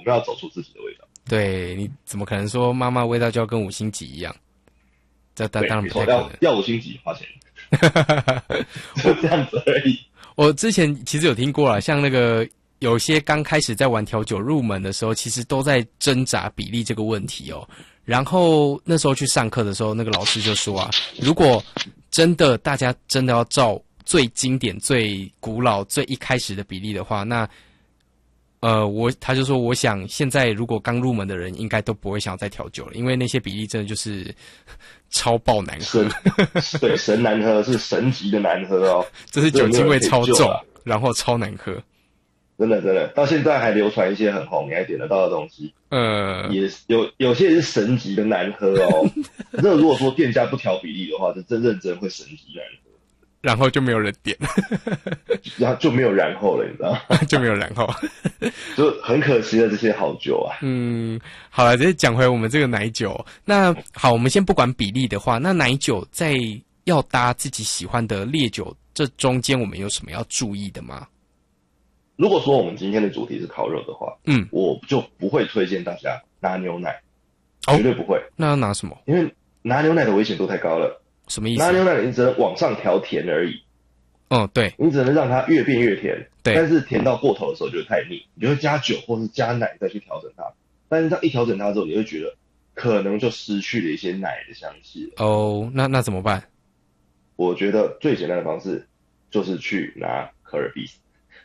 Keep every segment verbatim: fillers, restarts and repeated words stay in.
们要走出自己的味道。 对，你怎么可能说妈妈味道就要跟五星级一样？这当当然不太可能。 要要五星级花钱，就这样子而已。 我之前其实有听过啦，像那个有些刚开始在玩调酒入门的时候，其实都在挣扎比例这个问题哦。然后那时候去上课的时候，那个老师就说啊，如果真的大家真的要照最经典、最古老、最一开始的比例的话，那呃，我他就说，我想现在如果刚入门的人，应该都不会想要再调酒了，因为那些比例真的就是超爆难喝。 对，神难喝是神级的难喝哦， 这是酒精味超重，然后超难喝。 真的真的，到现在还流传一些很红，你还点得到的东西， 呃， 也有有些是神级的难喝哦。这如果说店家不调比例的话，这真认真会神级难喝， 然后就没有人点， 然后就没有然后了，你知道吗？ 就没有然后， 就很可惜的这些好酒啊。 嗯，好了，再讲回我们这个奶酒。那好，我们先不管比例的话，那奶酒在要搭自己喜欢的烈酒，这中间我们有什么要注意的吗？ 如果说我们今天的主题是烤肉的话， 嗯， 我就不会推荐大家拿牛奶，绝对不会。 哦，那要拿什么？ 因为拿牛奶的危险度太高了。 什么意思？ 拿牛奶你只能往上调甜而已。 嗯，对， 你只能让它越变越甜。 对， 但是甜到过头的时候就会太腻，你就会加酒或是加奶再去调整它。但是这样一调整它之后，你会觉得可能就失去了一些奶的香气了。 哦，那那怎么办？ 我觉得最简单的方式就是去拿可尔必斯。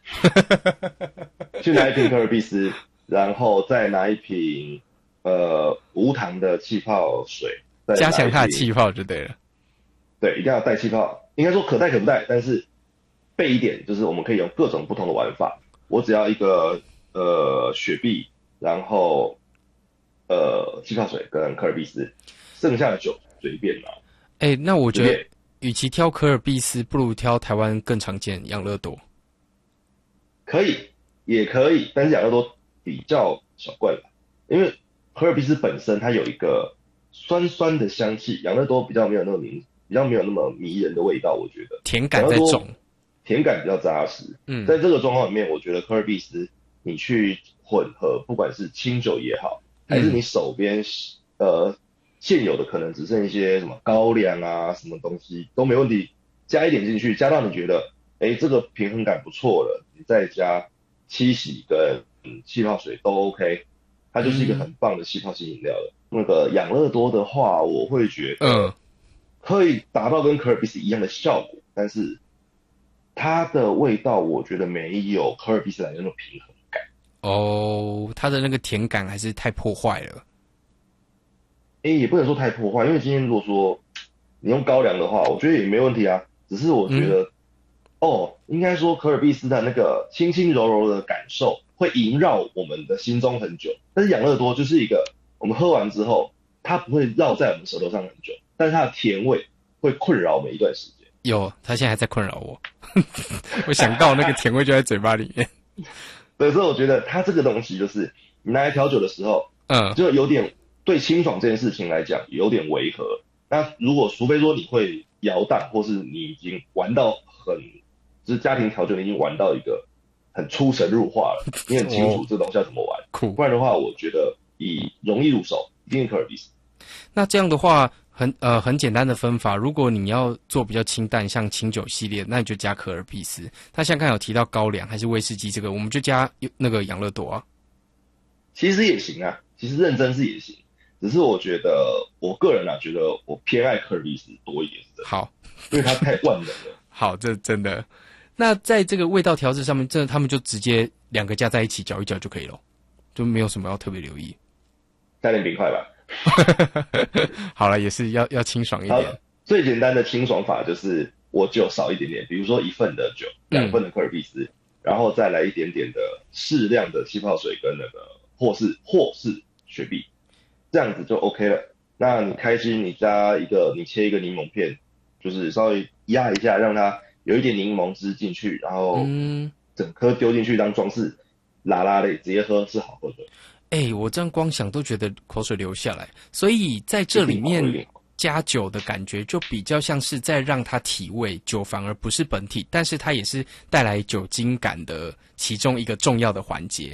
去拿一瓶可尔必斯，然后再拿一瓶呃无糖的气泡水， 加强它的气泡就对了。 对，一定要带气泡，应该说可带可不带，但是备一点，就是我们可以用各种不同的玩法。我只要一个呃雪碧，然后呃气泡水跟可尔必斯，剩下的酒随便拿。 哎、欸，那我觉得与其挑可尔必斯，不如挑台湾更常见养乐多。 可以，也可以，但是养乐多比较小罐吧，因为可尔必斯本身它有一个酸酸的香气，养乐多比较没有那么明，比较没有那么迷人的味道，我觉得甜感在重， 甜感比较扎实。嗯，在这个状况里面，我觉得可尔必斯你去混合，不管是清酒也好，还是你手边、嗯、呃现有的可能只剩一些什么高粱啊什么东西都没问题，加一点进去，加到你觉得哎这个平衡感不错了，你再加七喜跟嗯气泡水都 OK， 它就是一个很棒的气泡性饮料了。嗯、那个养乐多的话，我会觉得可以达到跟可尔必斯一样的效果，但是它的味道我觉得没有可尔必斯来的那种平衡感。 哦，它的那个甜感还是太破坏了。 诶，也不能说太破坏，因为今天如果说你用高粱的话，我觉得也没问题啊。只是我觉得，嗯、哦，应该说可尔必斯的那个轻轻柔柔的感受会萦绕我们的心中很久，但是养乐多就是一个我们喝完之后，它不会绕在我们舌头上很久，但是它的甜味会困扰我们一段时间。 有，它现在还在困扰我。我想到那个甜味就在嘴巴里面。 对，所以我觉得它这个东西就是你拿来调酒的时候，嗯，就有点。对清爽这件事情来讲有点违和，那如果除非说你会摇荡，或是你已经玩到很，就是家庭调酒你已经玩到一个很出神入化了，你很清楚这东西要怎么玩， 酷。 不然的话，我觉得以容易入手，一定是可尔必斯。 那这样的话，很呃很简单的分法，如果你要做比较清淡，像清酒系列，那你就加可尔必斯。他现在看有提到高粱还是威士忌，这个我们就加那个养乐多啊。 其实也行啊，其实认真是也行。只是我觉得，我个人啊，觉得我偏爱可尔必斯多一点。 好， 因为它太万能了。 好，这真的。那在这个味道调制上面，真的他们就直接两个加在一起搅一搅就可以了，就没有什么要特别留意。 加点冰块吧。 好了，也是要要清爽一点。 最简单的清爽法就是我酒少一点点，比如说一份的酒，两份的可尔必斯，嗯、然后再来一点点的适量的气泡水跟那个或是或是雪碧。这样子就 OK 了。那你开心，你加一个，你切一个柠檬片，就是稍微压一下，让它有一点柠檬汁进去，然后整颗丢进去当装饰，拉拉类直接喝是好喝的。 哎、欸，我这样光想都觉得口水流下来。所以在这里面加酒的感觉，就比较像是在让它提味，酒反而不是本体，但是它也是带来酒精感的其中一个重要的环节。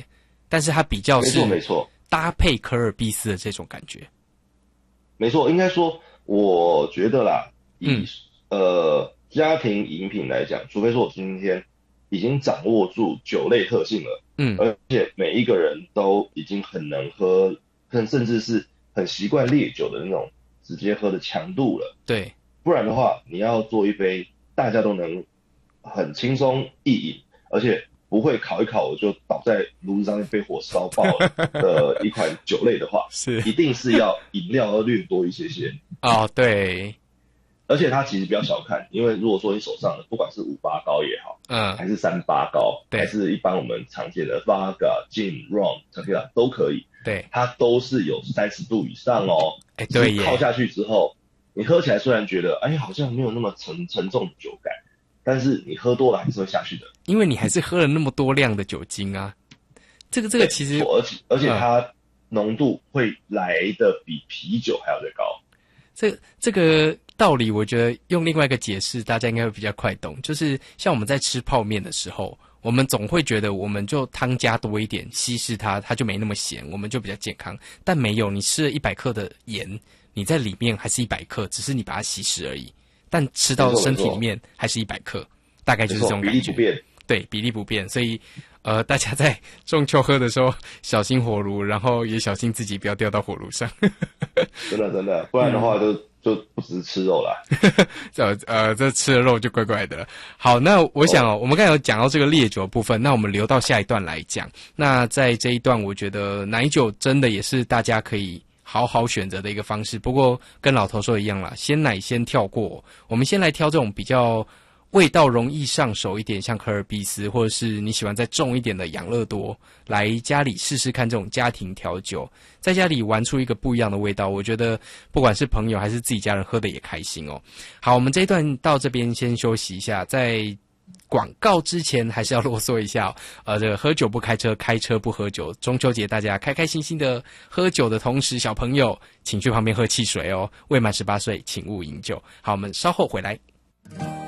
但是它比较是没错没错搭配可尔必斯的这种感觉。 没错，应该说，我觉得啦，以、 嗯、 呃家庭饮品来讲，除非说我今天已经掌握住酒类特性了， 嗯， 而且每一个人都已经很能喝，甚甚至是很习惯烈酒的那种直接喝的强度了。 对， 不然的话，你要做一杯大家都能很轻松易饮，而且不会烤一烤我就倒在炉子上面被火烧爆了的一款酒类的话， 是一定是要饮料要略多一些些。 哦，对， 而且它其实比较小看，因为如果说你手上的不管是五八高也好， 嗯， 还是三八高， 对， 还是一般我们常见的 Vodka、Gin、Rum、Tequila 都可以， 对， 它都是有三十度以上哦。 哎，对耶， 泡下去之后，你喝起来虽然觉得哎好像没有那么沉沉重的酒感，但是你喝多了还是会下去的， 因为你还是喝了那么多量的酒精啊。这个这个其实， 而且而且它浓度会来的比啤酒还要再高。 这这个道理，我觉得用另外一个解释，大家应该会比较快懂。就是像我们在吃泡面的时候，我们总会觉得我们就汤加多一点，稀释它，它就没那么咸，我们就比较健康。但没有，你吃了一百克的盐，你在里面还是一百克，只是你把它稀释而已。但吃到身体里面还是一百克，大概就是这种感觉。 比例不变， 对，比例不变。所以，呃，大家在中秋喝的时候小心火炉，然后也小心自己不要掉到火炉上。 真的真的，不然的话就、嗯、就不只是吃肉啦。 这呃，这吃了肉就怪怪的了。好，那我想哦，我们刚才有讲到这个烈酒的部分，那我们留到下一段来讲。那在这一段，我觉得奶酒真的也是大家可以好好选择的一个方式。不过跟老头说一样啦，鲜奶先跳过，我们先来挑这种比较味道容易上手一点，像可尔必斯，或者是你喜欢再重一点的养乐多，来家里试试看这种家庭调酒，在家里玩出一个不一样的味道，我觉得不管是朋友还是自己家人喝的也开心哦。好，我们这一段到这边先休息一下，在广告之前还是要啰嗦一下哦，呃，这个喝酒不开车，开车不喝酒。中秋节大家开开心心的喝酒的同时，小朋友请去旁边喝汽水哦，未满十八岁请勿饮酒。好，我们稍后回来。